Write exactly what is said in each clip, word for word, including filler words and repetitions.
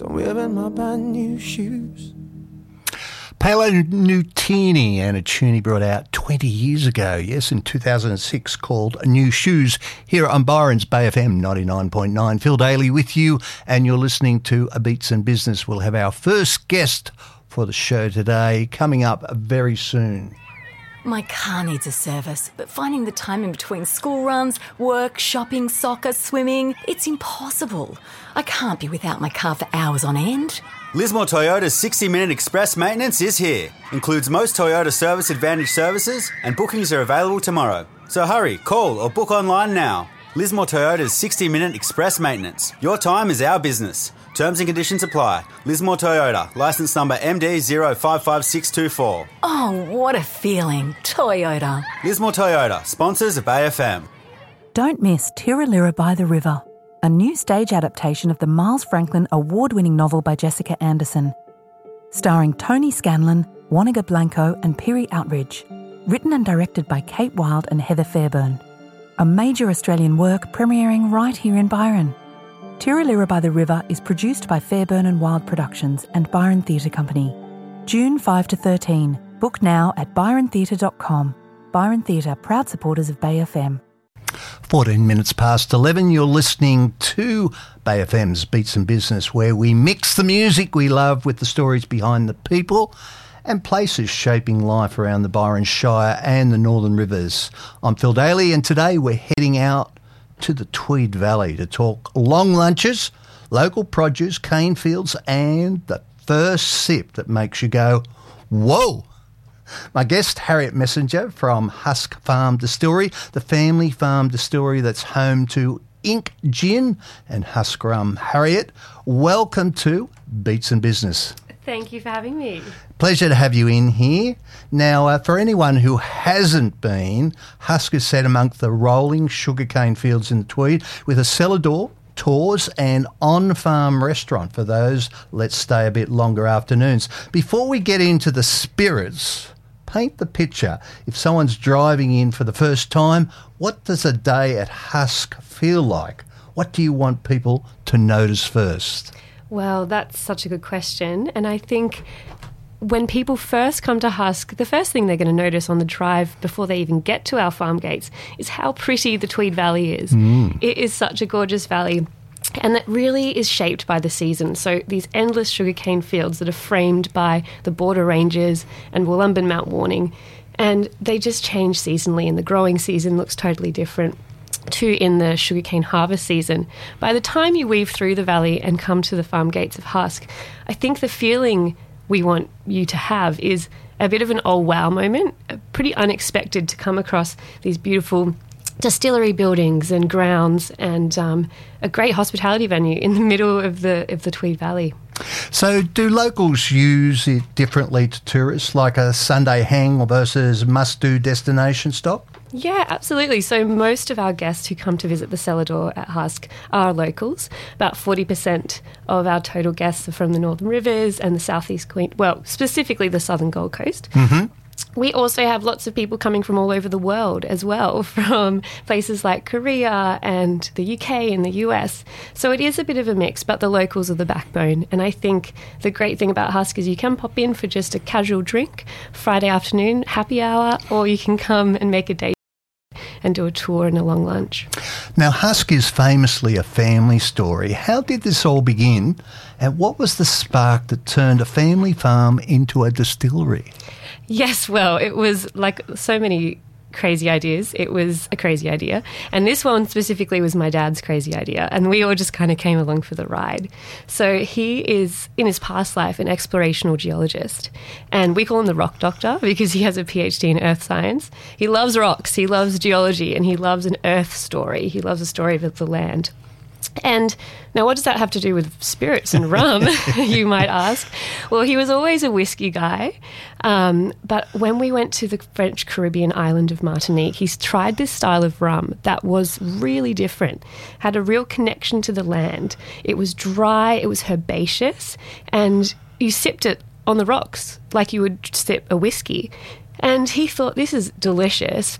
So I'm wearing my brand new shoes. Paolo Nutini and a tune he brought out twenty years ago, yes, in two thousand six, called New Shoes, here on Byron's Bay F M ninety-nine point nine. Phil Daly with you, and you're listening to A Beats and Business. We'll have our first guest for the show today coming up very soon. My car needs a service, but finding the time in between school runs, work, shopping, soccer, swimming, it's impossible. I can't be without my car for hours on end. Lismore Toyota's sixty minute express maintenance is here. Includes most Toyota Service Advantage services, and bookings are available tomorrow. So hurry, call or book online now. Lismore Toyota's sixty minute express maintenance. Your time is our business. Terms and conditions apply. Lismore Toyota, licence number M D zero five five six two four. Oh, what a feeling. Toyota. Lismore Toyota, sponsors of Bay F M. Don't miss Tiralira by the River, a new stage adaptation of the Miles Franklin award-winning novel by Jessica Anderson. Starring Tony Scanlon, Wanaka Blanco and Piri Outridge. Written and directed by Kate Wilde and Heather Fairburn. A major Australian work premiering right here in Byron. Tiralira by the River is produced by Fairburn and Wilde Productions and Byron Theatre Company. June fifth to thirteen. Book now at byron theatre dot com. Byron Theatre, proud supporters of Bay F M. fourteen minutes past eleven, you're listening to Bay F M's Beats and Business, where we mix the music we love with the stories behind the people and places shaping life around the Byron Shire and the Northern Rivers. I'm Phil Daly, and today we're heading out to the Tweed Valley to talk long lunches, local produce, cane fields, and the first sip that makes you go, whoa! My guest, Harriet Messenger from Husk Farm Distillery, the family farm distillery that's home to Ink Gin and Husk Rum. Harriet, welcome to Beats and Business. Thank you for having me. Pleasure to have you in here. Now, uh, for anyone who hasn't been, Husk is set amongst the rolling sugarcane fields in the Tweed with a cellar door, tours and on-farm restaurant for those let's stay a bit longer afternoons. Before we get into the spirits, paint the picture. If someone's driving in for the first time, what does a day at Husk feel like? What do you want people to notice first? Well, that's such a good question. And I think when people first come to Husk, the first thing they're going to notice on the drive before they even get to our farm gates is how pretty the Tweed Valley is. Mm. It is such a gorgeous valley. And that really is shaped by the season. So these endless sugarcane fields that are framed by the border ranges and Woollumbin Mount Warning. And they just change seasonally, and the growing season looks totally different to in the sugarcane harvest season. By the time you weave through the valley and come to the farm gates of Husk, I think the feeling we want you to have is a bit of an oh wow moment, pretty unexpected to come across these beautiful distillery buildings and grounds and um, a great hospitality venue in the middle of the of the Tweed Valley. So do locals use it differently to tourists, like a Sunday hang versus must-do destination stop? Yeah, absolutely. So most of our guests who come to visit the cellar door at Husk are locals. About forty percent of our total guests are from the Northern Rivers and the Southeast Queen, well, specifically the Southern Gold Coast. Mm-hmm. We also have lots of people coming from all over the world as well, from places like Korea and the U K and the U S. So it is a bit of a mix, but the locals are the backbone. And I think the great thing about Husk is you can pop in for just a casual drink, Friday afternoon, happy hour, or you can come and make a day and do a tour and a long lunch. Now, Husk is famously a family story. How did this all begin, and what was the spark that turned a family farm into a distillery? Yes, well, it was like so many crazy ideas. It was a crazy idea. And this one specifically was my dad's crazy idea. And we all just kind of came along for the ride. So he is, in his past life, an explorational geologist. And we call him the rock doctor because he has a P H D in earth science. He loves rocks, he loves geology, and he loves an earth story. He loves a story of the land. And now what does that have to do with spirits and rum, you might ask? Well, he was always a whiskey guy, um, but when we went to the French Caribbean island of Martinique, he's tried this style of rum that was really different, had a real connection to the land. It was dry, it was herbaceous, and you sipped it on the rocks like you would sip a whiskey. And he thought, this is delicious.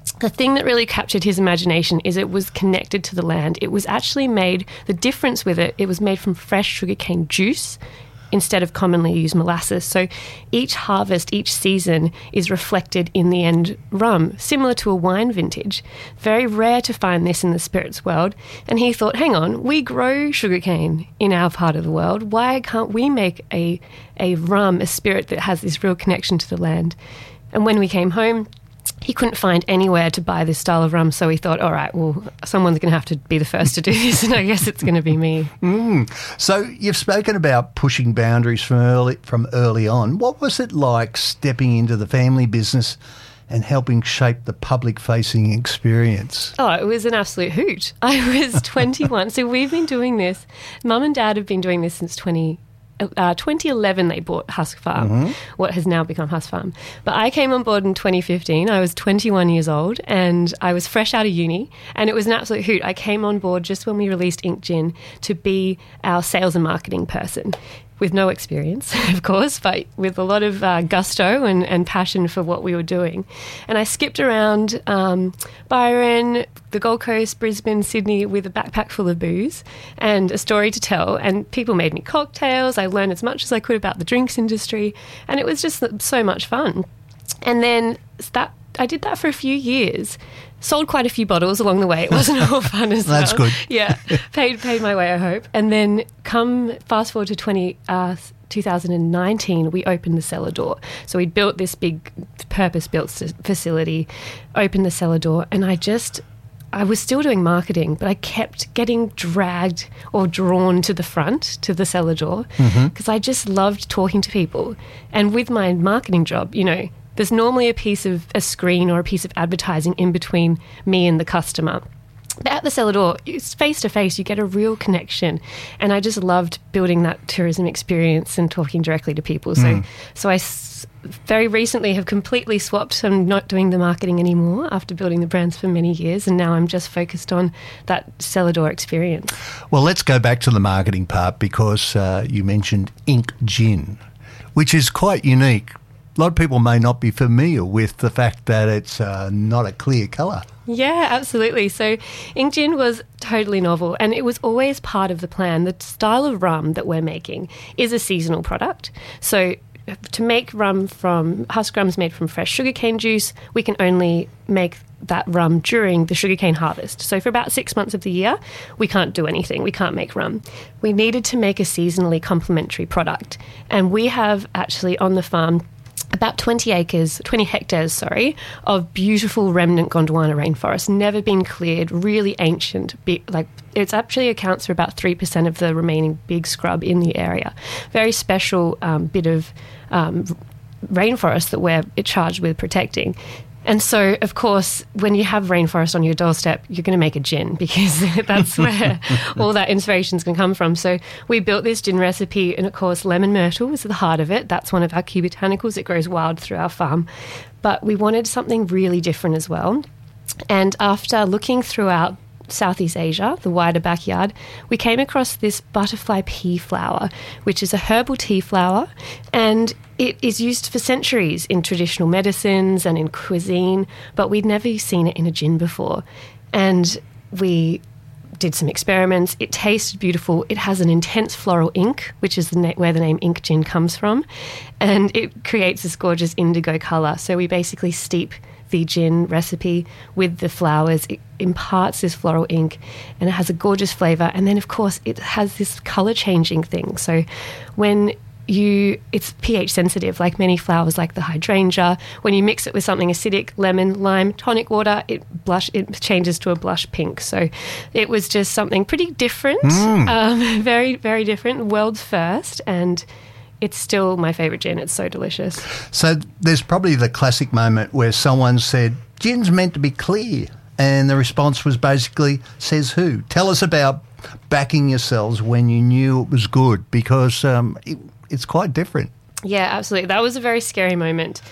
the thing that really captured his imagination is it was connected to the land. It was actually made, the difference with it, it was made from fresh sugarcane juice instead of commonly used molasses. So each harvest, each season is reflected in the end rum, similar to a wine vintage. Very rare to find this in the spirits world. And he thought, hang on, we grow sugarcane in our part of the world. Why can't we make a, a rum, a spirit that has this real connection to the land? And when we came home, he couldn't find anywhere to buy this style of rum, so he thought, all right, well, someone's going to have to be the first to do this, and I guess it's going to be me. Mm. So you've spoken about pushing boundaries from early, from early on. What was it like stepping into the family business and helping shape the public-facing experience? Oh, it was an absolute hoot. I was twenty-one, so we've been doing this. Mum and Dad have been doing this since twenty Uh, twenty eleven they bought Husk Farm, mm-hmm. what has now become Husk Farm. But I came on board in twenty fifteen. I was twenty-one years old and I was fresh out of uni, and it was an absolute hoot. I came on board just when we released Ink Gin to be our sales and marketing person, with no experience, of course, but with a lot of uh, gusto and, and passion for what we were doing. And I skipped around um, Byron, the Gold Coast, Brisbane, Sydney with a backpack full of booze and a story to tell. And people made me cocktails. I learned as much as I could about the drinks industry. And it was just so much fun. And then that I did that for a few years. Sold quite a few bottles along the way. It wasn't all fun as well. That's good. Yeah, paid paid my way, I hope. And then come fast forward to twenty, uh, two thousand nineteen, we opened the cellar door. So we built this big purpose-built facility, opened the cellar door, and I just... I was still doing marketing, but I kept getting dragged or drawn to the front, to the cellar door, because mm-hmm. I just loved talking to people. And with my marketing job, you know, there's normally a piece of a screen or a piece of advertising in between me and the customer. But at the cellar door, it's face-to-face, you get a real connection. And I just loved building that tourism experience and talking directly to people. So, mm. so I s- very recently have completely swapped. I'm not doing the marketing anymore after building the brands for many years, and now I'm just focused on that cellar door experience. Well, let's go back to the marketing part, because uh, you mentioned Ink Gin, which is quite unique. A lot of people may not be familiar with the fact that it's uh, not a clear colour. Yeah, absolutely. So Ink Gin was totally novel, and it was always part of the plan. The style of rum that we're making is a seasonal product. So to make rum from, husk rum's made from fresh sugarcane juice, we can only make that rum during the sugarcane harvest. So for about six months of the year, we can't do anything. We can't make rum. We needed to make a seasonally complementary product. And we have actually on the farm about twenty acres, twenty hectares, sorry, of beautiful remnant Gondwana rainforest, never been cleared, really ancient. Big, like it actually accounts for about three percent of the remaining big scrub in the area. Very special um, bit of um, rainforest that we're charged with protecting. And so, of course, when you have rainforest on your doorstep, you're going to make a gin, because that's where all that inspiration is going to come from. So we built this gin recipe, and of course, lemon myrtle is the heart of it. That's one of our key botanicals. It grows wild through our farm. But we wanted something really different as well. And after looking throughout Southeast Asia, the wider backyard, we came across this butterfly pea flower, which is a herbal tea flower, and it is used for centuries in traditional medicines and in cuisine, but we'd never seen it in a gin before. And we did some experiments. It tasted beautiful. It has an intense floral ink, which is the na- where the name Ink Gin comes from, and it creates this gorgeous indigo colour. So we basically steep the gin recipe with the flowers. It imparts this floral ink, and it has a gorgeous flavour. And then, of course, it has this colour changing thing. So when you, it's pH sensitive, like many flowers, like the hydrangea. When you mix it with something acidic, lemon, lime, tonic water, it blush, it changes to a blush pink. So it was just something pretty different, mm. um, very, very different, world's first, and it's still my favourite gin. It's so delicious. So there's probably the classic moment where someone said, gin's meant to be clear. And the response was basically, says who? Tell us about backing yourselves when you knew it was good, because um, it, it's quite different. Yeah, absolutely. That was a very scary moment.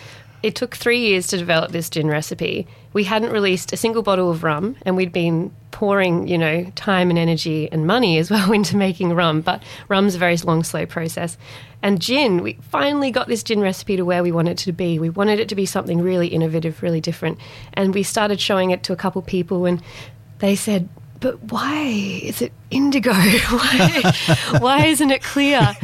it took three years to develop this gin recipe. We hadn't released a single bottle of rum, and we'd been pouring, you know, time and energy and money as well into making rum. But rum's a very long, slow process. And gin, we finally got this gin recipe to where we wanted it to be. We wanted it to be something really innovative, really different. And we started showing it to a couple people, and they said, but why is it indigo? why, why isn't it clear?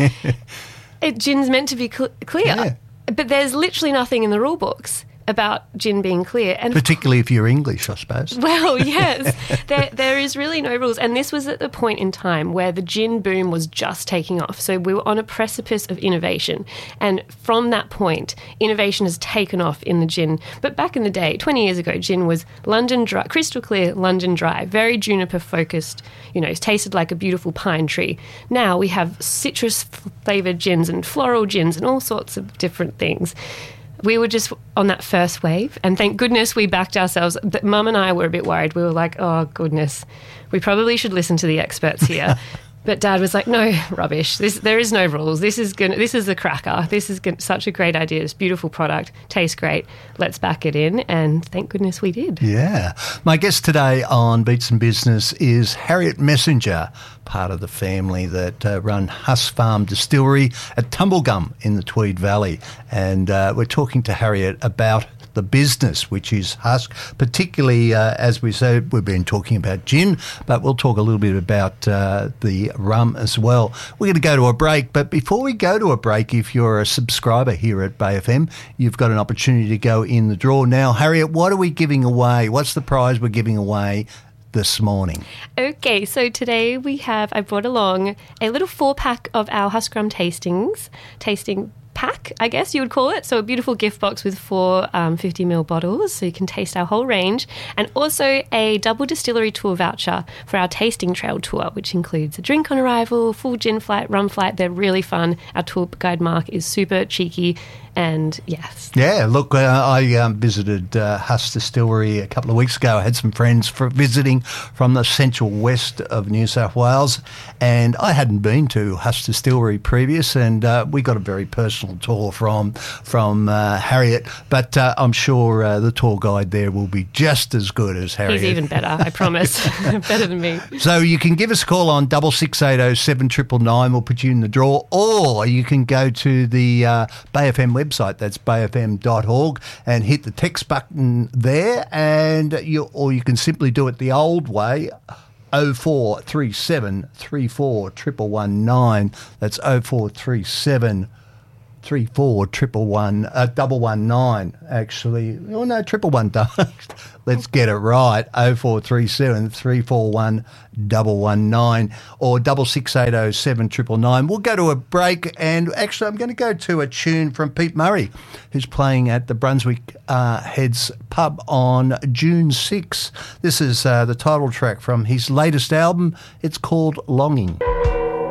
It, gin's meant to be cl- clear. Yeah. But there's literally nothing in the rule books about gin being clear. And Particularly if you're English, I suppose. well, yes, there, there is really no rules. And this was at the point in time where the gin boom was just taking off. So we were on a precipice of innovation. And from that point, innovation has taken off in the gin. But back in the day, twenty years ago, gin was London Dry, crystal clear London Dry, very juniper focused, you know, tasted like a beautiful pine tree. Now we have citrus flavoured gins and floral gins and all sorts of different things. We were just on that first wave, and thank goodness we backed ourselves. But Mum and I were a bit worried. We were like, oh, goodness, we probably should listen to the experts here. But Dad was like, no, rubbish. This, there is no rules. This is gonna, This is a cracker. This is gonna, such a great idea. It's a beautiful product. Tastes great. Let's back it in. And thank goodness we did. Yeah. My guest today on Beats and Business is Harriet Messenger, part of the family that uh, run Husk Farm Distillery at Tumblegum in the Tweed Valley. And uh, we're talking to Harriet about the business, which is Husk, particularly, uh, as we said, we've been talking about gin, but we'll talk a little bit about uh, the rum as well. We're going to go to a break, but before we go to a break, if you're a subscriber here at Bay F M, you've got an opportunity to go in the draw. Now, Harriet, what are we giving away? What's the prize we're giving away this morning? Okay, so today we have, I brought along a little four pack of our Husk Rum tastings, tasting pack, I guess you would call it. So a beautiful gift box with four um, fifty milliliter bottles, so you can taste our whole range, and also a double distillery tour voucher for our tasting trail tour, which includes a drink on arrival, full gin flight, rum flight. They're really fun. Our tour guide Mark is super cheeky. And yes. Yeah, look, uh, I um, visited uh, Husk Distillery a couple of weeks ago. I had some friends for visiting from the central west of New South Wales, and I hadn't been to Husk Distillery previous, and uh, we got a very personal tour from from uh, Harriet, but uh, I'm sure uh, the tour guide there will be just as good as Harriet. He's even better, I promise. Better than me. So you can give us a call on double six eight oh seven nine nine nine. We'll put you in the draw, or you can go to the uh, Bay F M website. That's bay f m dot org, and hit the text button there, and you or you can simply do it the old way. oh four three seven three four one one one nine. That's oh four three seven three four triple one uh, double one nine. Actually, oh no, triple one. Let's get it right. oh four three seven three four one double one nine or double six eight oh seven triple nine. We'll go to a break, and actually, I'm going to go to a tune from Pete Murray, who's playing at the Brunswick uh, Heads Pub on June sixth. This is uh, the title track from his latest album. It's called Longing.